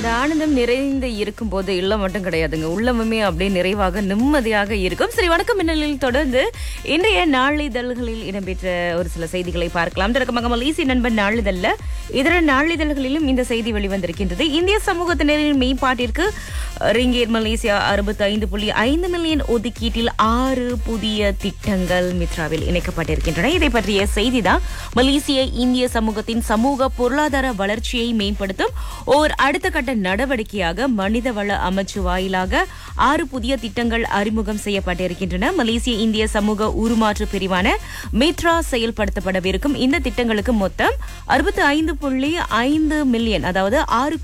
அந்த ஆனந்தம் நிறைந்து இருக்கும்போது இல்லம் மட்டும் கிடையாதுங்க, உள்ளமுமே அப்படியே நிறைவாக நிம்மதியாக இருக்கும். சரி, வணக்கம் மின்னலில் தொடர்ந்து இன்றைய நாளிதழ்களில் இடம்பெற்ற ஒரு சில செய்திகளை பார்க்கலாம். தொடக்கமாக மலேசிய நண்பன் நாளிதழ்ல இதர நாளிதழ்களிலும் இந்த செய்தி வெளிவந்திருக்கின்றது. இந்திய சமூகத்தினரின் மேம்பாட்டிற்கு ரிங்கேட் மலேசியா 65.5 மில்லியன் ஒதுக்கீட்டில் 6 புதிய திட்டங்கள் மித்ராவில் இணைக்கப்பட்டிருக்கின்றன. இதை பற்றிய செய்திதான் மலேசிய இந்திய சமூகத்தின் சமூக பொருளாதார வளர்ச்சியை மேம்படுத்தும் ஓர் அடுத்த கட்ட நடவடிக்கையாக மனிதவள அமைச்சு வாயிலாக 6 புதிய திட்டங்கள் அறிமுகம் செய்யப்பட்டிருக்கின்றன. மலேசிய இந்திய சமூக உருமாற்று பிரிவான மித்ரா செயல்படுத்தப்படவிருக்கும் இந்த திட்டங்களுக்கு மொத்தம் 65.5 மில்லியன், அதாவது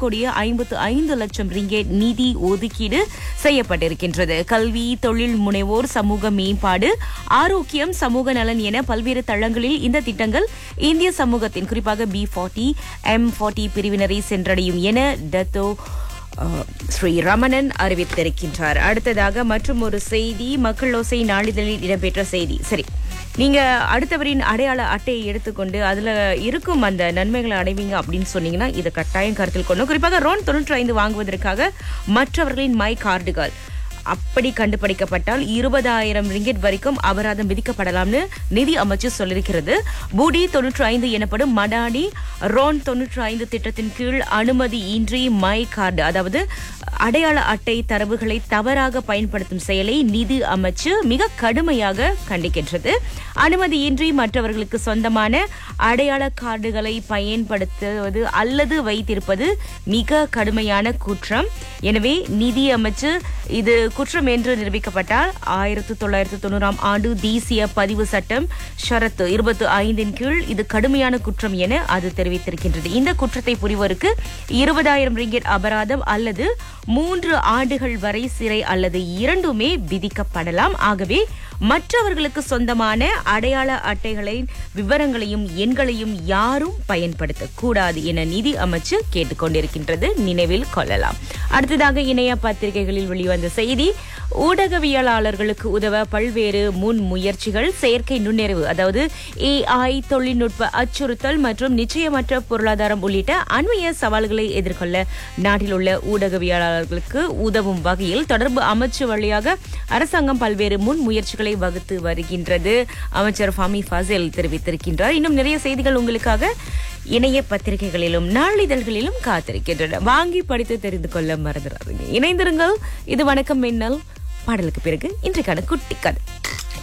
6,55,00,000 ரிங்கேட் நிதி ஒதுக்கீடு செய்யப்பட்டிருக்கின்றது. கல்வி, தொழில் முனைவோர், சமூக மேம்பாடு, ஆரோக்கியம், சமூக நலன் என பல்வேறு தளங்களில் இந்த திட்டங்கள் இந்திய சமூகத்தின் குறிப்பாக B40, M40 பிரிவினரை சென்றடையும் என டத்தோ ஸ்ரீ ரமணன் அறிவித்திருக்கின்றார். அடுத்ததாக மற்றும் ஒரு செய்தி, மக்கள் ஓசை நாளிதழில் இடம்பெற்ற செய்தி. சரி, நீங்க அடுத்தவரின் அடையாள அட்டையை எடுத்துக்கொண்டு அதுல இருக்கும் அந்த நன்மைகளை அடைவீங்க அப்படின்னு சொன்னீங்கன்னா இதை கட்டாயம் கருத்தில் கொள்ளணும். குறிப்பாக ரோன் 95 வாங்குவதற்காக மற்றவர்களின் மை கார்டுகள் அப்படி கண்டுபிடிக்கப்பட்டால் 20,000 ரிங்கெட் வரைக்கும் அபராதம் விதிக்கப்படலாம்னு நிதி அமைச்சு சொல்லியிருக்கிறது. பூடி 95 எனப்படும் மடாடி ரோன் 95 திட்டத்தின் கீழ் அனுமதி இன்றி மை கார்டு, அதாவது அடையாள அட்டை தரவுகளை தவறாக பயன்படுத்தும் செயலை நிதி அமைச்சு மிக கடுமையாக கண்டிக்கின்றது. அனுமதியின்றி மற்றவர்களுக்கு சொந்தமான அடையாள கார்டுகளை பயன்படுத்துவது அல்லது வைத்திருப்பது மிக கடுமையான குற்றம். எனவே நிதி அமைச்சு இது குற்றம் என்று நிரூபிக்கப்பட்டால் 1990 ஆண்டு தேசிய பதிவு சட்டம் ஷரத்து 25 கீழ் இது கடுமையான குற்றம் என அது தெரிவித்திருக்கின்றது. இந்த குற்றத்தை புரிவோருக்கு 20,000 ரிங்கெட் அபராதம் அல்லது 3 ஆண்டுகள் வரை சிறை அல்லது இரண்டுமே விதிக்கப்படலாம். ஆகவே மற்றவர்களுக்கு சொந்தமான அடையாள அட்டைகளின் விவரங்களையும் எண்களையும் யாரும் பயன்படுத்தக்கூடாது என நிதி அமைச்சு கேட்டுக்கொண்டிருக்கின்றது, நினைவில் கொள்ளலாம். அடுத்ததாக இணைய பத்திரிகைகளில் வெளிவந்த செய்தி, ஊடகவியலாளர்களுக்கு உதவ பல்வேறு முன் முயற்சிகள். செயற்கை நுண்ணறிவு, அதாவது AI, தொழில்நுட்ப அச்சுறுத்தல் மற்றும் நிச்சயமற்ற பொருளாதாரம் உள்ளிட்ட அண்மைய சவால்களை எதிர்கொள்ள நாட்டில் உள்ள ஊடகவியலாளர்களுக்கு உதவும் வகையில் தொடர்பு அமைச்சு வழியாக அரசாங்கம் பல்வேறு முன் முயற்சிகளை வகுத்து வருகின்றது. அமைச்சர் ஃபாமி ஃபாசில் தெரிவித்திருக்கின்றார். இன்னும் நிறைய செய்திகள் உங்களுக்காக இணைய பத்திரிகைகளிலும் நாளிதழ்களிலும் காத்திருக்கின்றன. வாங்கி படித்து தெரிந்து கொள்ள மறந்துடாதீங்க. இணைந்திருங்கள். இது வணக்கம் மின்னல். பாடலுக்கு பிறகு இன்றைக்கான குட்டி கதை.